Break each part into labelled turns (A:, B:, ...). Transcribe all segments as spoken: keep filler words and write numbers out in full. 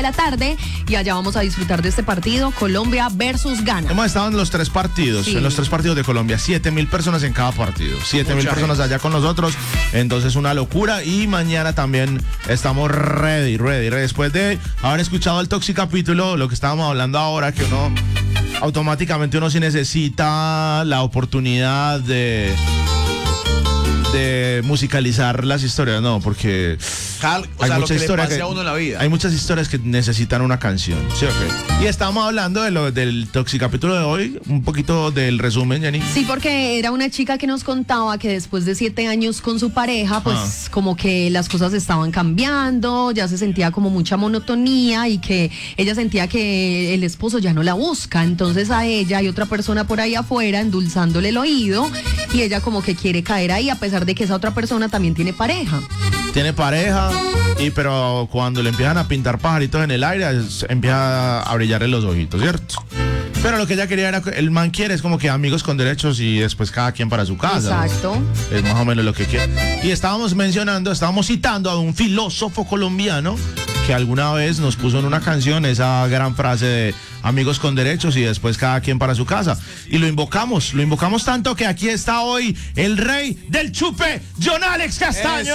A: la tarde y allá vamos a disfrutar de este partido, Colombia versus Ghana.
B: Hemos estado en los tres partidos, sí. en los tres partidos de Colombia, siete mil personas en cada partido, siete mil personas allá con nosotros, entonces una locura. Y mañana también estamos ready, ready, ready. Después de haber escuchado el Toxicapítulo, lo que estábamos hablando ahora, que uno automáticamente uno sí necesita la oportunidad de de musicalizar las historias, no, porque
C: Cal, o
B: hay
C: sea,
B: mucha
C: lo que
B: historia
C: le pase
B: que,
C: a uno en la vida.
B: Hay muchas historias que necesitan una canción, ¿sí o qué? Y estamos hablando de lo, del Toxicapítulo de hoy, un poquito del resumen, Jenny.
A: Sí, porque era una chica que nos contaba que después de siete años con su pareja, pues ah. como que las cosas estaban cambiando, ya se sentía como mucha monotonía y que ella sentía que el esposo ya no la busca, entonces a ella hay otra persona por ahí afuera endulzándole el oído y ella como que quiere caer ahí a pesar de que esa otra persona también tiene pareja.
B: Tiene pareja, y pero cuando le empiezan a pintar pajaritos en el aire, empieza a brillarle los ojitos, ¿cierto? Pero lo que ella quería era, el man quiere es como que amigos con derechos y después cada quien para su casa.
A: Exacto.
B: Es más o menos lo que quiere. Y estábamos mencionando, estábamos citando a un filósofo colombiano que alguna vez nos puso en una canción esa gran frase de amigos con derechos y después cada quien para su casa. Y lo invocamos, lo invocamos tanto que aquí está hoy el rey del chupe, John Alex Castaño.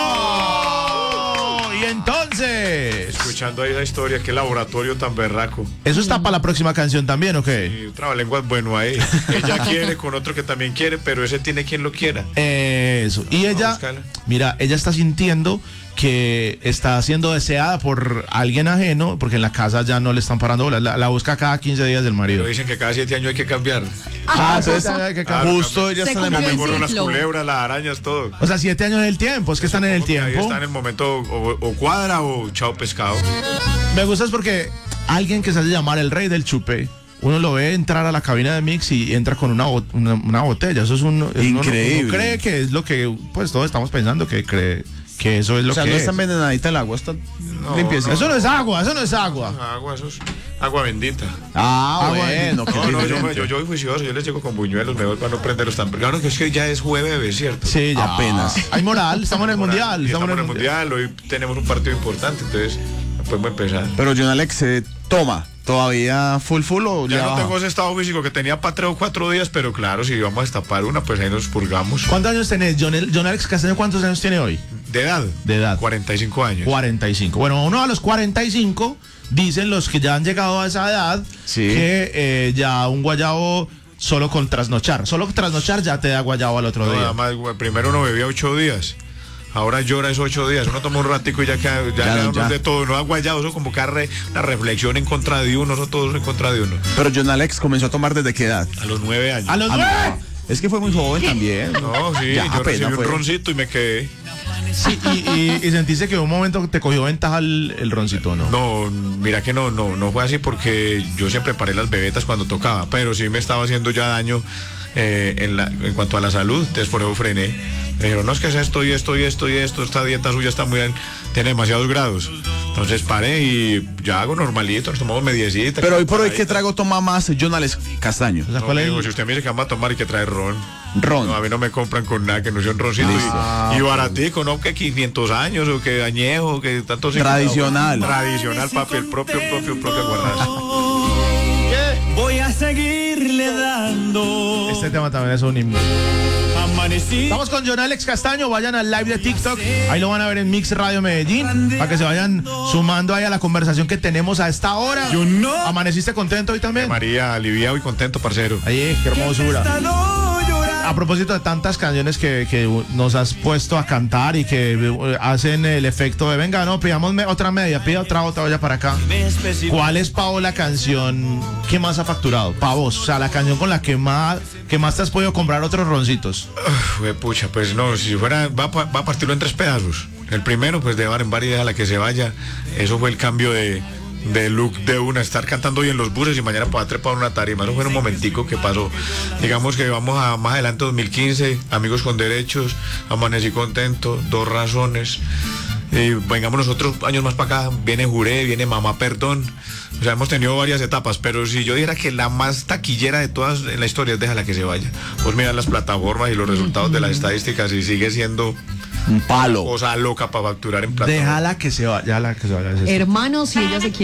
B: ¡Eso! Y entonces...
D: Escuchando ahí la historia, qué laboratorio tan berraco.
B: ¿Eso está para la próxima canción también o qué?
D: Sí, trabalenguas bueno ahí. Ella quiere con otro que también quiere, pero ese tiene quien lo quiera.
B: Eso. Y ella, mira, ella está sintiendo que está siendo deseada por alguien ajeno, porque en la casa ya no le están parando bolas, la, la busca cada quince días del marido.
D: Pero dicen que cada siete años hay que cambiar.
B: Ah, entonces hay que cambiar.
D: Claro,
B: justo ella está en el
D: momento.
B: momento.
D: Las culebras, las arañas, todo.
B: O sea, siete años es el tiempo, es que están en el tiempo.
D: Ahí está en el momento, o, o cuadra o chao pescado.
B: Me gusta es porque alguien que se hace llamar el rey del chupe, uno lo ve entrar a la cabina de mix y entra con una, una, una botella. Eso es un...
C: Increíble.
B: Uno, uno cree que es lo que, pues todos estamos pensando que cree... Que eso es lo
C: o sea,
B: que
C: no
B: es.
C: está envenenadita el agua, está no, limpiecita.
B: Eso no es agua, eso no es agua.
D: Agua, eso es agua bendita.
C: Ah, agua bueno.
D: No, no, yo, yo, yo voy juicioso, yo les llego con buñuelos, me voy para no prenderlos tan... Claro que es que ya es jueves, ¿cierto?
B: Sí, ya. Apenas. Hay moral, estamos en el mundial.
D: Estamos, estamos en el mundial, mundial, hoy tenemos un partido importante, entonces podemos empezar.
C: Pero John Alex, eh, toma. ¿Todavía full full o
D: ya? Ya no
C: baja?
D: tengo ese estado físico que tenía para tres o cuatro días, pero claro, si vamos a destapar una, pues ahí nos purgamos.
B: ¿Cuántos años tenés? John, John Alex Castaño, ¿cuántos años tiene hoy?
D: De edad.
B: De edad.
D: cuarenta y cinco años.
B: cuarenta y cinco. Bueno, uno a los cuarenta y cinco, dicen los que ya han llegado a esa edad, sí. que eh, ya un guayabo solo con trasnochar. Solo trasnochar ya te da guayabo al otro
D: no,
B: día.
D: Nada más, primero uno bebía ocho días. Ahora llora es ocho días, uno toma un ratico y ya queda, ya, ya, ya. de todo, no ha guayado, eso como que re, una reflexión en contra de uno, no todos en contra de uno.
C: Pero John Alex comenzó a tomar ¿desde qué edad?
D: A los nueve años.
B: ¿A los nueve?
C: Ah, es que fue muy joven también.
D: No, sí,
C: ya,
D: yo recibí un
C: fue.
D: roncito y me quedé.
B: Sí, y, y, y sentiste que en un momento te cogió ventaja el, el roncito, ¿no?
D: No, mira que no, no, no fue así porque yo siempre paré las bebetas cuando tocaba, pero sí me estaba haciendo ya daño eh, en, la, en cuanto a la salud, entonces por eso frené. Me dijeron, no, es que es esto y esto y esto y esto, esta dieta suya está muy bien, tiene demasiados grados. Entonces paré y ya hago normalito, nos tomamos mediecita.
C: Pero hoy por hoy, ¿qué trago toma más John Alex Castaño?
D: O sea, no, digo, si usted me dice que vamos a tomar y que trae ron.
C: Ron.
D: No, a mí no me compran con nada que no sea un roncito.
C: Ah,
D: y, y baratico, ¿no? Que quinientos años o que añejo, que tanto...
C: Tradicional.
D: No, tradicional, papi, el propio, propio, propio guardazo.
E: Voy a seguirle dando.
B: Este tema también es un himno.
E: Amanecí.
B: Estamos con John Alex Castaño, vayan al live de TikTok, ahí lo van a ver en Mix Radio Medellín, para que se vayan sumando ahí a la conversación que tenemos a esta hora.
E: Yo no.
B: ¿Amaneciste contento hoy también?
D: María, aliviado y contento, parcero.
B: Ahí, qué hermosura. A propósito de tantas canciones que, que nos has puesto a cantar y que hacen el efecto de venga, no, pidamos me, otra media, pida otra, otra olla para acá. ¿Cuál es, Pavo, la canción que más ha facturado? Pavos, o sea, la canción con la que más, que más te has podido comprar otros roncitos.
D: Uf, pucha, pues no, si fuera, va, va a partirlo en tres pedazos. El primero, pues de bar en bar y deja la que se vaya. Eso fue el cambio de... de look de una, estar cantando hoy en los buses y mañana para trepar una tarima. Eso fue un momentico que pasó. Digamos que vamos a más adelante dos mil quince, Amigos con Derechos, Amanecí Contento, Dos Razones. Y vengamos nosotros años más para acá, viene Juré, viene Mamá Perdón. O sea, hemos tenido varias etapas, pero si yo dijera que la más taquillera de todas en la historia es Déjala que se vaya. Pues mira las plataformas y los resultados de las estadísticas y sigue siendo
C: un palo.
D: Cosa loca para facturar en plata.
B: Déjala que se vaya, déjala que se vaya.
A: Hermanos, si ella se quiere